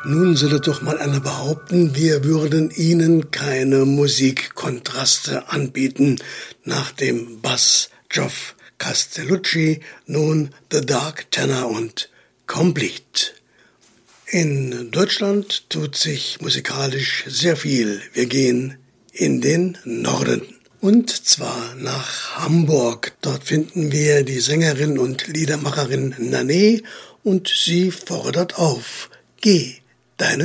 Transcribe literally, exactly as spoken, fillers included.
Nun sollte doch mal einer behaupten, wir würden Ihnen keine Musikkontraste anbieten. Nach dem Bass Geoff Castellucci nun The Dark Tenor und Complete. In Deutschland tut sich musikalisch sehr viel. Wir gehen in den Norden. Und zwar nach Hamburg. Dort finden wir die Sängerin und Liedermacherin Nané und sie fordert auf. Geh deinen